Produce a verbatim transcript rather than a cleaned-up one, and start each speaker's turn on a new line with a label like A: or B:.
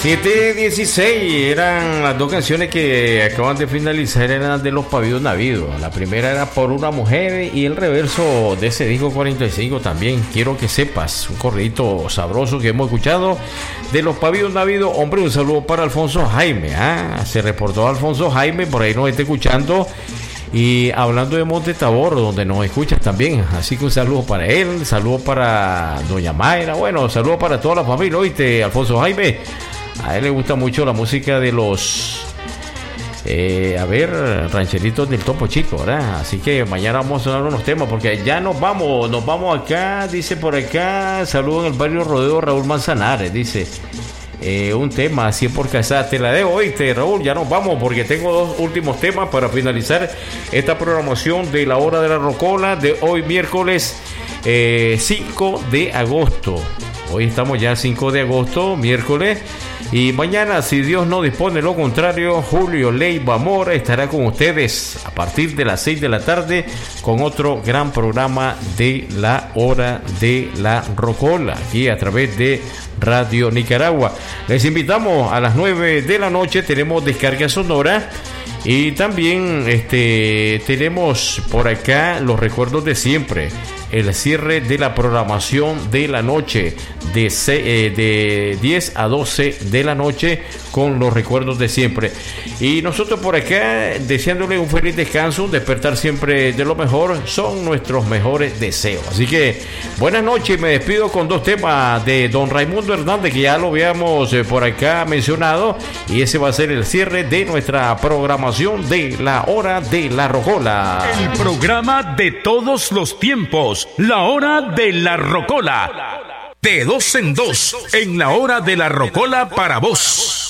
A: siete dieciséis eran las dos canciones que acaban de finalizar, eran de los Pavidos Navidos. La primera era Por una mujer y el reverso de ese disco cuarenta y cinco también, Quiero que sepas, un corridito sabroso que hemos escuchado de los Pavidos Navidos. Hombre, un saludo para Alfonso Jaime, ¿eh? Se reportó Alfonso Jaime, por ahí nos está escuchando. Y hablando de Monte Tabor, donde nos escuchas también, así que un saludo para él, saludo para doña Mayra, bueno, saludo para toda la familia, ¿oíste, Alfonso Jaime? A él le gusta mucho la música de los, eh, a ver, rancheritos del Topo Chico, ¿verdad? Así que mañana vamos a sonar unos temas, porque ya nos vamos, nos vamos acá, dice por acá, saludo en el barrio Rodeo Raúl Manzanares, dice, eh, un tema, cien por casada, te la debo, oíste, Raúl, ya nos vamos, porque tengo dos últimos temas para finalizar esta programación de la hora de la rocola de hoy miércoles eh, cinco de agosto. Hoy estamos ya cinco de agosto, miércoles. Y mañana, si Dios no dispone lo contrario, Julio Leiva Mora estará con ustedes a partir de las seis de la tarde con otro gran programa de la hora de la rocola, aquí a través de Radio Nicaragua. Les invitamos a las nueve de la noche, tenemos descarga sonora. Y también este, tenemos por acá los recuerdos de siempre, el cierre de la programación de la noche de, eh, de diez a doce de la noche con los recuerdos de siempre. Y nosotros por acá deseándole un feliz descanso, un despertar siempre de lo mejor, son nuestros mejores deseos. Así que buenas noches, me despido con dos temas de don Raimundo Hernández, que ya lo habíamos eh, por acá mencionado, y ese va a ser el cierre de nuestra programación de la hora de la rocola.
B: El programa de todos los tiempos, la hora de la rocola. De dos en dos, en la hora de la rocola para vos.